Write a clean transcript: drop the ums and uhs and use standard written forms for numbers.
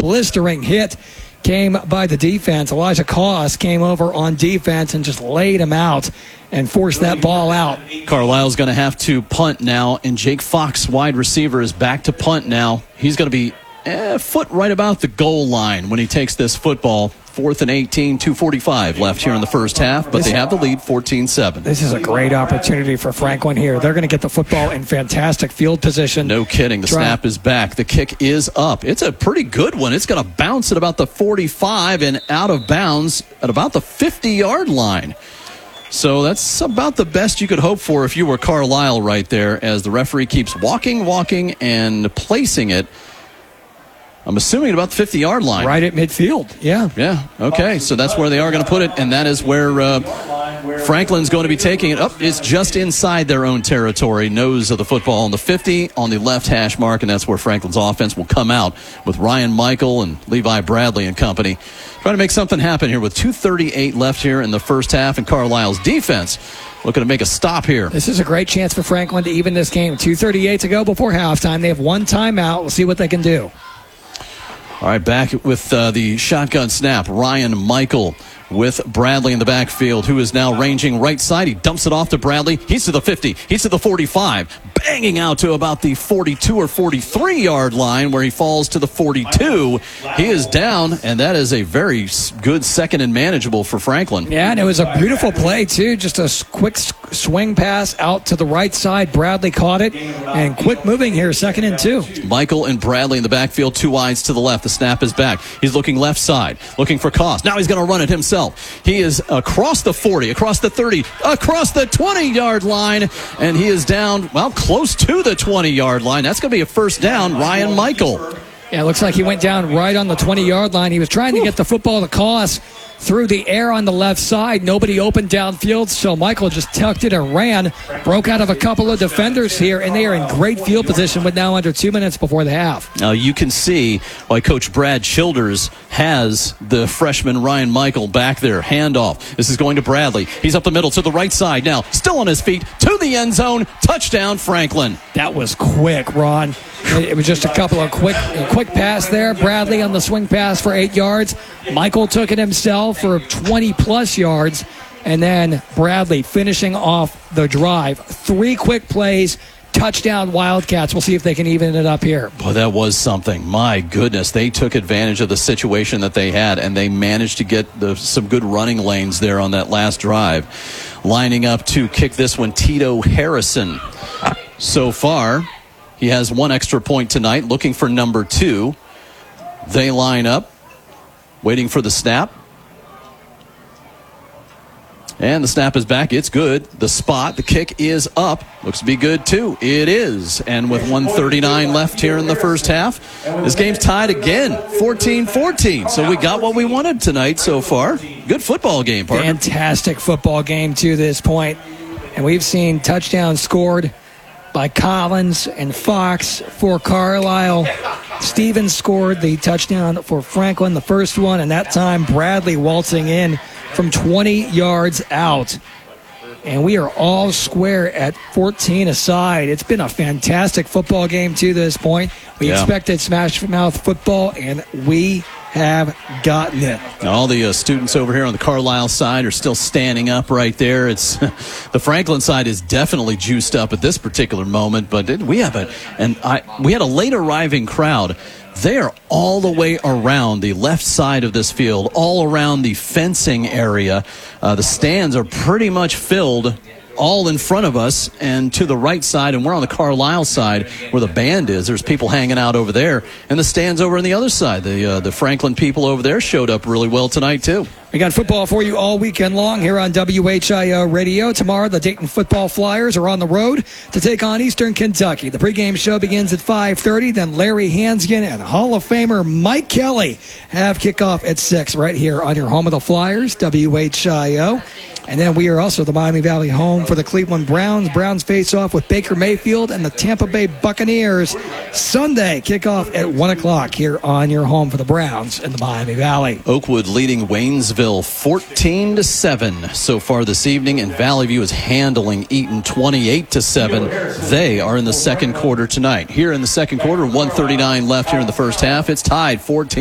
blistering hit came by the defense. Elijah Koss came over on defense and just laid him out and forced that ball out. Carlisle's going to have to punt now, and Jake Fox, wide receiver, is back to punt now. He's going to be a foot right about the goal line when he takes this football. 4th and 18, 2:45 left here in the first half, but they have the lead 14-7. This is a great opportunity for Franklin here. They're going to get the football in fantastic field position. No kidding. The snap is back. The kick is up. It's a pretty good one. It's going to bounce at about the 45 and out of bounds at about the 50-yard line. So that's about the best you could hope for if you were Carlisle right there, as the referee keeps walking, and placing it. I'm assuming at about the 50-yard line. Right at midfield, yeah. Yeah, okay. So that's where they are going to put it, and that is where Franklin's going to be taking it up. It's just inside their own territory, nose of the football on the 50, on the left hash mark, and that's where Franklin's offense will come out with Ryan Michael and Levi Bradley and company. Trying to make something happen here with 2:38 left here in the first half, and Carlisle's defense looking to make a stop here. This is a great chance for Franklin to even this game. 2:38 to go before halftime. They have one timeout. We'll see what they can do. All right, back with the shotgun snap. Ryan Michael with Bradley in the backfield, who is now ranging right side. He dumps it off to Bradley. He's to the 50. He's to the 45. Banging out to about the 42 or 43-yard line, where he falls to the 42. He is down, and that is a very good second and manageable for Franklin. Yeah, and it was a beautiful play, too. Just a quick swing pass out to the right side. Bradley caught it, and quick moving here, 2nd and 2. Michael and Bradley in the backfield, two wides to the left. The snap is back. He's looking left side, looking for Koss. Now he's going to run it himself. He is across the 40, across the 30, across the 20-yard line, and he is down, well, close to the 20-yard line. That's going to be a first down. Ryan Michael. Yeah, it looks like he went down right on the 20-yard line. He was trying to get the football to Koss through the air on the left side. Nobody opened downfield, so Michael just tucked it and ran. Broke out of a couple of defenders here, and they are in great field position with now under 2 minutes before the half. Now you can see why Coach Brad Childers has the freshman Ryan Michael back there. Handoff. This is going to Bradley. He's up the middle to the right side now. Still on his feet to the end zone. Touchdown, Franklin. That was quick, Ron. It was just a couple of quick pass there. Bradley on the swing pass for 8 yards. Michael took it himself for 20-plus yards. And then Bradley finishing off the drive. 3 quick plays. Touchdown Wildcats. We'll see if they can even it up here. Boy, that was something. My goodness. They took advantage of the situation that they had, and they managed to get some good running lanes there on that last drive. Lining up to kick this one, Tito Harrison. So far, he has 1 extra point tonight, looking for number 2. They line up, waiting for the snap. And the snap is back. It's good. The spot, the kick is up. Looks to be good, too. It is. And with 1:39 left here in the first half, this game's tied again, 14-14. So we got what we wanted tonight so far. Good football game, partner. Fantastic football game to this point. And we've seen touchdowns scored by Collins and Fox for Carlisle. Stevens scored the touchdown for Franklin, the first one, and that time Bradley waltzing in from 20 yards out. And we are all square at 14 aside. It's been a fantastic football game to this point. We expected smash-mouth football, and we have gotten it. All the students over here on the Carlisle side are still standing up right there. It's the Franklin side is definitely juiced up at this particular moment, but we had a late arriving crowd. They are all the way around the left side of this field, all around the fencing area. The stands are pretty much filled all in front of us and to the right side, and we're on the Carlisle side where the band is. There's people hanging out over there, and the stands over on the other side. The Franklin people over there showed up really well tonight, too. We got football for you all weekend long here on WHIO Radio. Tomorrow, the Dayton Football Flyers are on the road to take on Eastern Kentucky. The pregame show begins at 5:30. Then Larry Hansgen and Hall of Famer Mike Kelly have kickoff at 6 right here on your home of the Flyers, WHIO. And then we are also the Miami Valley home for the Cleveland Browns. Browns face off with Baker Mayfield and the Tampa Bay Buccaneers. Sunday, kickoff at 1 o'clock here on your home for the Browns in the Miami Valley. Oakwood leading Waynesville 14-7 so far this evening, and Valley View is handling Eaton 28-7. They are in the second quarter tonight. Here in the second quarter, 1:39 left here in the first half. It's tied 14.